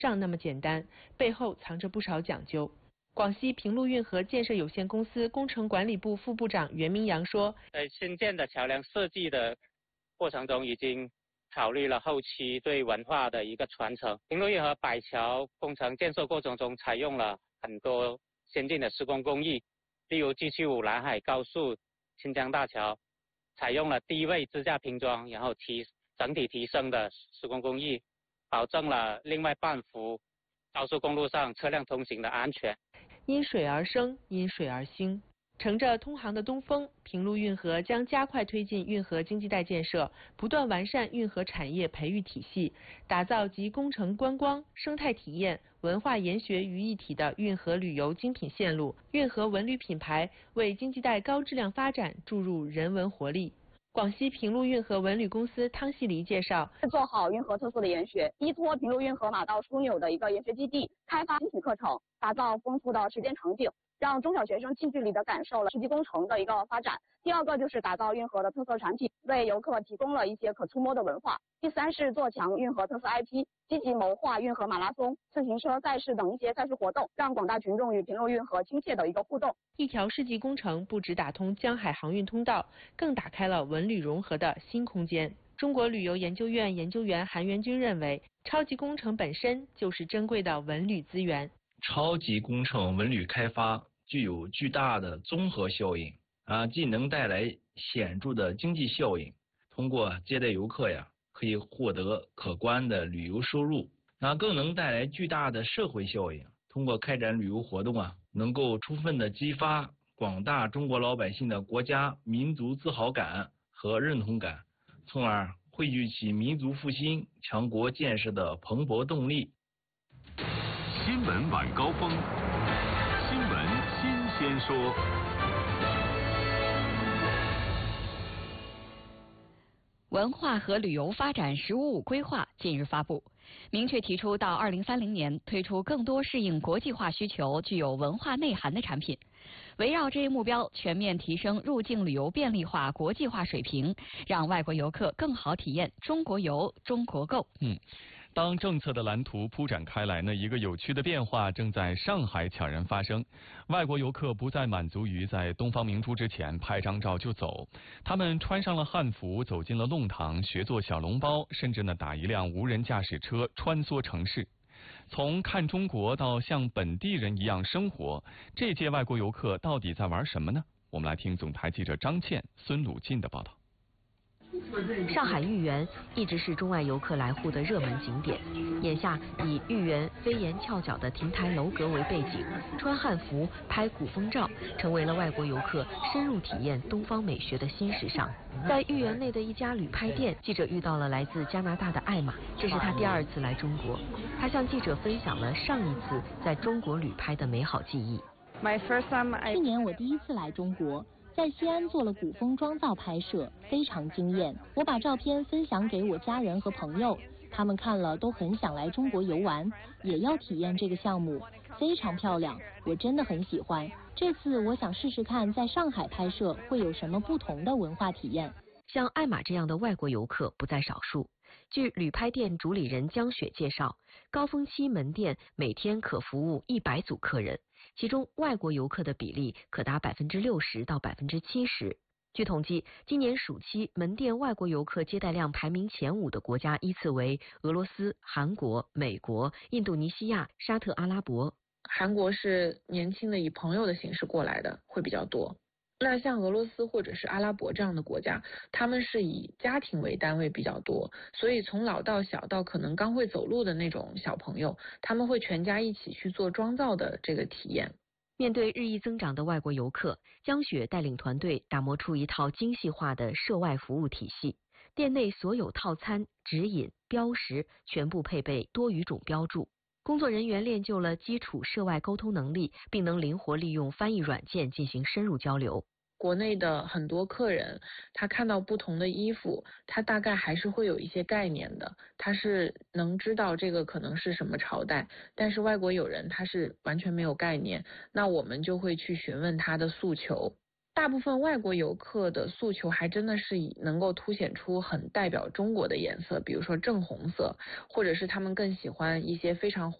上那么简单，背后藏着不少讲究。广西平陆运河建设有限公司工程管理部副部长袁明阳说， 在新建的桥梁设计的过程中，已经考虑了后期对文化的一个传承。平陆运河柏桥工程建设过程中，采用了很多先进的施工工艺，例如 G75 南海高速清江大桥，采用了低位支架拼装，然后整体提升的施工工艺，保证了另外半幅高速公路上车辆通行的安全。 因水而生，因水而兴。乘着通航的东风，平陆运河将加快推进运河经济带建设，不断完善运河产业培育体系，打造集工程观光、生态体验、文化研学于一体的运河旅游精品线路，运河文旅品牌为经济带高质量发展注入人文活力。广西平陆运河文旅公司汤细黎介绍， 做好运河特色的研学，依托平陆运河马道枢纽的一个研学基地，开发精品课程，打造丰富的实践场景，让中小学生近距离的感受了实际工程的一个发展。第二个就是打造运河的特色产品，为游客提供了一些可触摸的文化。第三是做强运河特色 IP， 积极谋划运河马拉松、自行车赛事等一些赛事活动，让广大群众与平陆运河亲切的一个互动。 一条世纪工程不只打通江海航运通道，更打开了文旅融合的新空间。中国旅游研究院研究员韩元军认为，超级工程本身就是珍贵的文旅资源。 超级工程文旅开发具有巨大的综合效应既能带来显著的经济效应，通过接待游客可以获得可观的旅游收入，更能带来巨大的社会效应。通过开展旅游活动能够充分的激发广大中国老百姓的国家民族自豪感和认同感，从而汇聚起民族复兴、强国建设的蓬勃动力。 新闻晚高峰，新闻新鲜说。 文化和旅游发展“十五五”规划近日发布，明确提出到2030年推出更多适应国际化需求、具有文化内涵的产品。围绕这一目标，全面提升入境旅游便利化、国际化水平，让外国游客更好体验中国游、中国购。 当政策的蓝图铺展开来呢，一个有趣的变化正在上海悄然发生。外国游客不再满足于在东方明珠之前拍张照就走，他们穿上了汉服，走进了弄堂，学做小笼包，甚至呢打一辆无人驾驶车穿梭城市。从看中国到像本地人一样生活，这届外国游客到底在玩什么呢？我们来听总台记者张倩、孙鲁进的报道。 上海豫园一直是中外游客来沪的热门景点，眼下以豫园飞檐翘角的亭台楼阁为背景，穿汉服拍古风照，成为了外国游客深入体验东方美学的新时尚。在豫园内的一家旅拍店，记者遇到了来自加拿大的艾玛，这是他第2次来中国。他向记者分享了上一次在中国旅拍的美好记忆。 去年我第1次来中国，在西安做了古风妆造拍摄，非常惊艳。我把照片分享给我家人和朋友，他们看了都很想来中国游玩，也要体验这个项目，非常漂亮，我真的很喜欢。这次我想试试看在上海拍摄会有什么不同的文化体验。 像艾玛这样的外国游客不在少数。据旅拍店主理人江雪介绍，高峰期门店每天可服务100组客人，其中外国游客的比例可达60%到70%。据统计，今年暑期门店外国游客接待量排名前5的国家依次为俄罗斯、韩国、美国、印度尼西亚、沙特阿拉伯。 韩国是年轻的以朋友的形式过来的会比较多。那像俄罗斯或者是阿拉伯这样的国家，他们是以家庭为单位比较多，所以从老到小到可能刚会走路的那种小朋友，他们会全家一起去做妆造的这个体验。 面对日益增长的外国游客，江雪带领团队打磨出一套精细化的涉外服务体系。店内所有套餐、指引、标识全部配备多语种标注，工作人员练就了基础涉外沟通能力，并能灵活利用翻译软件进行深入交流。 国内的很多客人，他看到不同的衣服，他大概还是会有一些概念的，他是能知道这个可能是什么朝代，但是外国友人他是完全没有概念，那我们就会去询问他的诉求。 大部分外国游客的诉求还真的是以能够凸显出很代表中国的颜色，比如说正红色，或者是他们更喜欢一些非常